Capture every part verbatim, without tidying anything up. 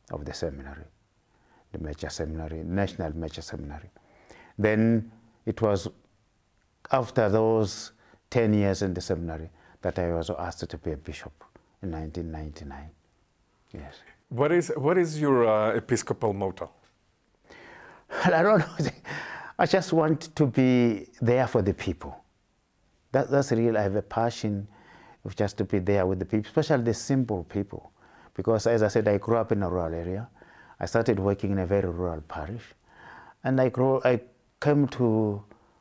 of the seminary, the major seminary, National Major Seminary. Then it was after those ten years in the seminary that I was asked to be a bishop in nineteen ninety-nine. Yes. What is, what is your uh, episcopal motto? I don't know. I just want to be there for the people. That, that's real. I have a passion of just to be there with the people, especially the simple people. Because as I said, I grew up in a rural area. I started working in a very rural parish. And I, grew, I came to,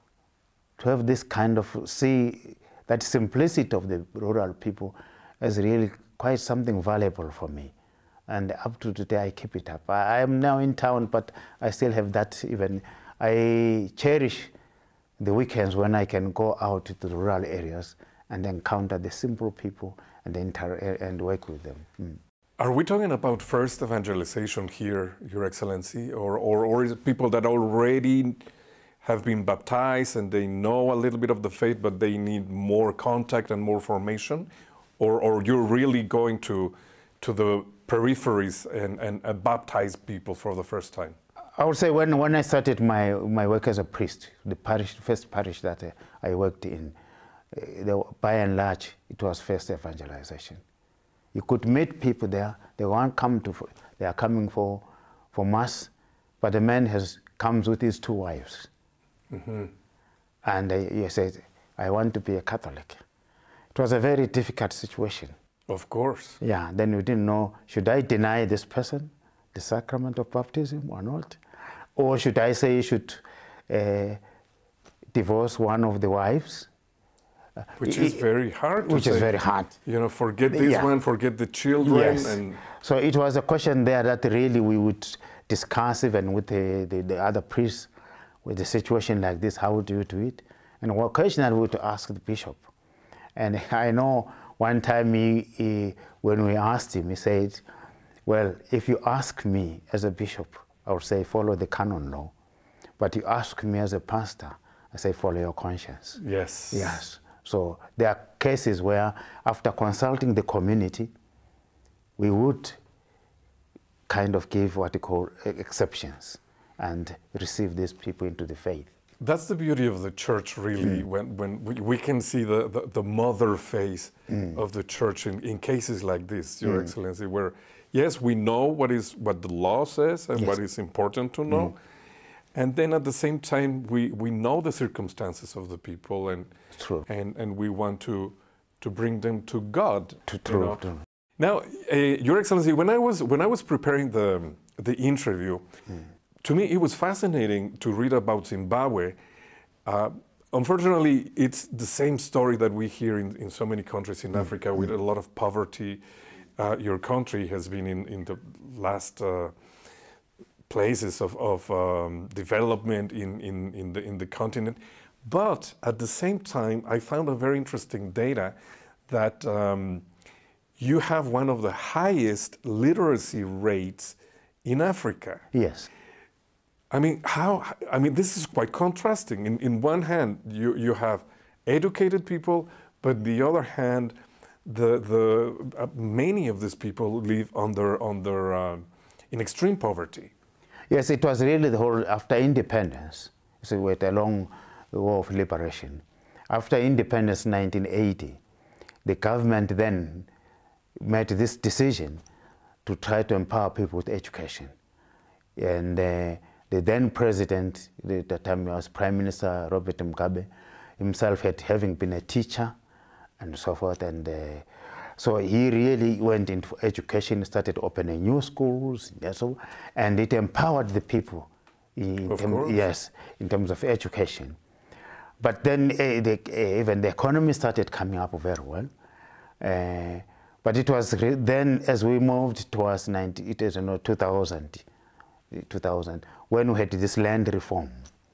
to have this kind of, see that simplicity of the rural people as really quite something valuable for me. And up to today, I keep it up. I, I am now in town, but I still have that even. I cherish the weekends when I can go out to the rural areas and encounter the simple people and, inter and work with them. Mm. Are we talking about first evangelization here, Your Excellency, or, or, or is it people that already have been baptized and they know a little bit of the faith, but they need more contact and more formation? Or, or you're really going to, to the peripheries and, and uh, baptize people for the first time? I would say when, when I started my, my work as a priest, the parish, first parish that uh, I worked in, uh, the, by and large, it was first evangelization. You could meet people there, they won't come to, they are coming for, for mass, but the man has, comes with his two wives. Mm-hmm. And uh, he said, I want to be a Catholic. It was a very difficult situation. Of course. Yeah, then we didn't know, should I deny this person the sacrament of baptism or not? Or should I say you should uh, divorce one of the wives? Which is very hard to Which say. is very hard. You know, forget this yeah. one, forget the children. Yes. And so it was a question there that really we would discuss even with the, the, the other priests, with the situation like this, how do you do it? And occasionally we would ask the bishop. And I know one time he, he, when we asked him, he said, well, if you ask me as a bishop, I would say follow the canon law. But you ask me as a pastor, I say follow your conscience. yes. Yes. So there are cases where after consulting the community, we would kind of give what you call exceptions and receive these people into the faith. That's the beauty of the church, really, mm. when, when we, we can see the, the, the mother face mm. of the church in, in cases like this, Your mm. Excellency, where, yes, we know what is what the law says and yes. what is important to know. Mm. And then at the same time, we, we know the circumstances of the people and, True. and, and we want to, to bring them to God. To true. You know? True. Now, uh, Your Excellency, when I was, when I was preparing the, the interview, mm. to me, it was fascinating to read about Zimbabwe. Uh, unfortunately, it's the same story that we hear in, in so many countries in mm. Africa with mm. a lot of poverty. Uh, your country has been in, in the last uh, places of, of um, development in, in, in, the, in the continent. But at the same time, I found a very interesting data that um, you have one of the highest literacy rates in Africa. Yes. I mean, how, I mean, this is quite contrasting. In, in one hand, you, you have educated people, but the other hand, the, the, uh, many of these people live under, under uh, in extreme poverty. Yes, it was really the whole, after independence, so with a long war of liberation. After independence in nineteen eighty, the government then made this decision to try to empower people with education. And uh, the then president, at the time was Prime Minister Robert Mugabe, himself had having been a teacher and so forth. And uh, so he really went into education, started opening new schools, so, and it empowered the people. In of term, course. Yes, in terms of education. But then uh, the, uh, even the economy started coming up very well. Uh, but it was then, as we moved towards ninety, it is, you know, two thousand, two thousand, when we had this land reform,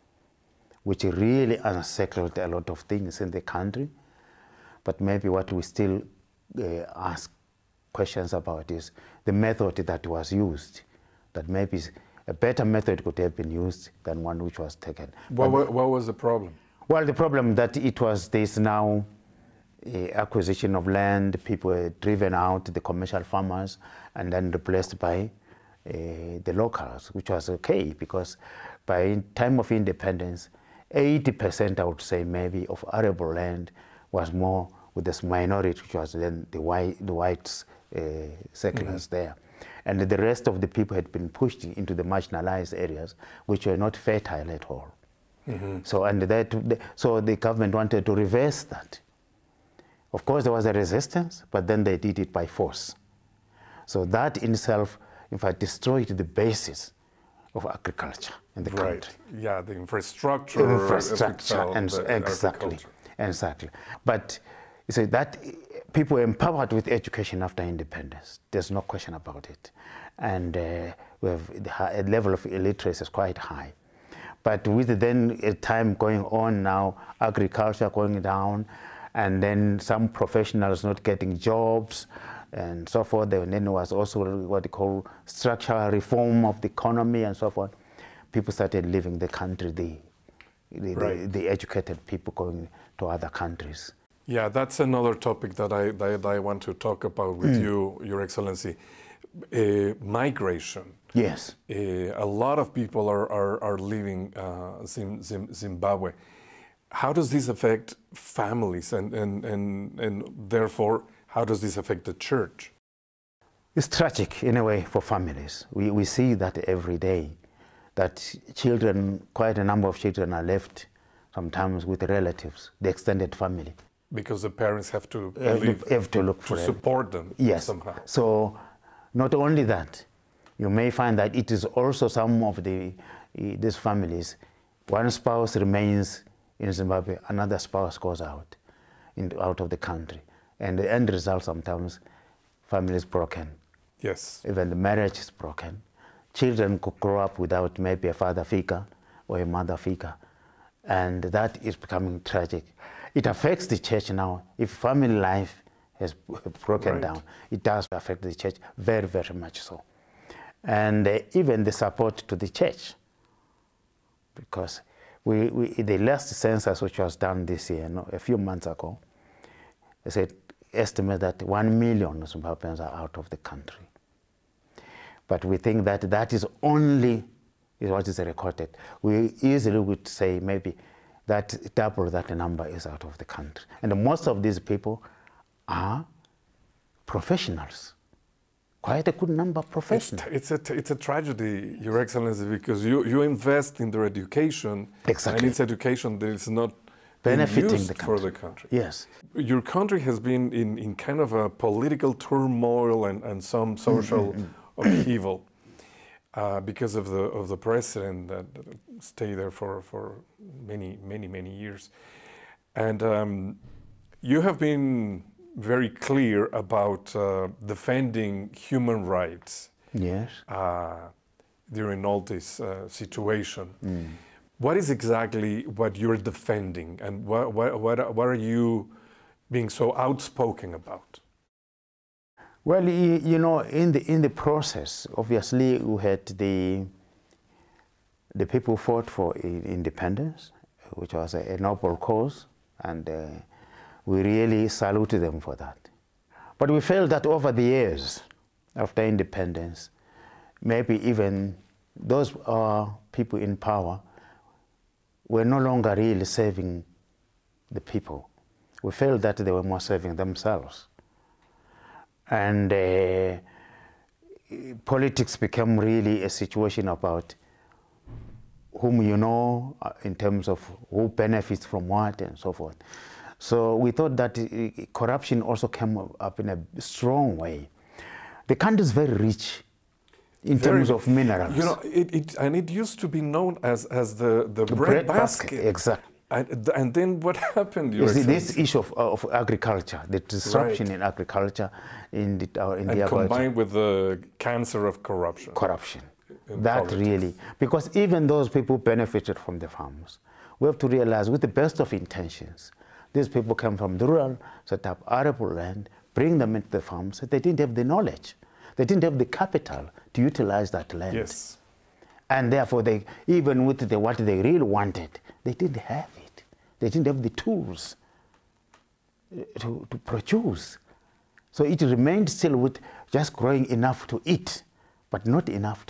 which really unsettled a lot of things in the country. But maybe what we still uh, ask questions about is the method that was used, that maybe a better method could have been used than one which was taken. What, what, what was the problem? Well, the problem that it was this now uh, acquisition of land, people were driven out, the commercial farmers, and then replaced by the locals, which was okay because by time of independence, eighty percent, I would say maybe, of arable land was more with this minority, which was then the white, the whites, uh, settlers mm-hmm. there. And the rest of the people had been pushed into the marginalized areas, which were not fertile at all. Mm-hmm. So, and that, so the government wanted to reverse that. Of course, there was a resistance, but then they did it by force. So that in itself, in fact, destroyed the basis of agriculture in the right. country. Yeah, the infrastructure. Infrastructure, and the exactly, exactly. But you see that people were empowered with education after independence. There's no question about it, and uh, we have the level of illiteracy is quite high. But with then a time going on now, agriculture going down, and then some professionals not getting jobs, and so forth. And then there was also what they call structural reform of the economy and so forth. People started leaving the country, the, the, right. the, the educated people going to other countries. Yeah, that's another topic that I, that I want to talk about with mm. you, Your Excellency. Uh, migration. Yes. Uh, a lot of people are, are, are leaving uh, Zim, Zim, Zimbabwe. How does this affect families and, and, and, and therefore how does this affect the church? It's tragic in a way for families. We, we see that every day, that children, quite a number of children are left sometimes with relatives, the extended family. Because the parents have to uh, leave, have to look to for support them yes. somehow. So not only that, you may find that it is also some of the these families, one spouse remains in Zimbabwe, another spouse goes out, in, out of the country. And the end result sometimes, family is broken. Yes. Even the marriage is broken. Children could grow up without maybe a father figure or a mother figure. And that is becoming tragic. It affects the church now. If family life has broken right. down, it does affect the church very, very much so. And uh, even the support to the church. Because we, we, the last census which was done this year, no, a few months ago, they said, estimate that one million Zimbabweans are out of the country. But we think that that is only is what is recorded. We easily would say maybe that double that number is out of the country. And most of these people are professionals. Quite a good number of professionals. It's, it's, a, it's a tragedy, Your Excellency, because you, you invest in their education, exactly. and it's education that is not benefiting the for the country. Yes. Your country has been in, in kind of a political turmoil and, and some social upheaval uh, because of the of the president that, that stayed there for, for many, many, many years. And um, you have been very clear about uh, defending human rights. Yes. Uh, during all this uh, situation. Mm. What is exactly what you're defending, and what, what, what, what are you being so outspoken about? Well, you know, in the, in the process, obviously, we had the, the people who fought for independence, which was a, a noble cause, and uh, we really saluted them for that. But we felt that over the years, after independence, maybe even those uh, people in power were no longer really serving the people. We felt that they were more serving themselves. And uh, politics became really a situation about whom you know uh, in terms of who benefits from what and so forth. So we thought that uh, corruption also came up in a strong way. The country is very rich in very, terms of minerals. You know, it, it, and it used to be known as, as the, the, the bread, bread basket. basket. Exactly. And, and then what happened? You see, this issue of, of agriculture, the disruption right. in agriculture, in the, uh, in and the combined with the cancer of corruption. Corruption. That politics. Really, because even those people benefited from the farms. We have to realize, with the best of intentions, these people come from the rural, set up arable land, bring them into the farms. They didn't have the knowledge. They didn't have the capital to utilize that land. Yes. And therefore, they, even with the, what they really wanted, they didn't have it. They didn't have the tools to, to produce. So it remained still with just growing enough to eat, but not enough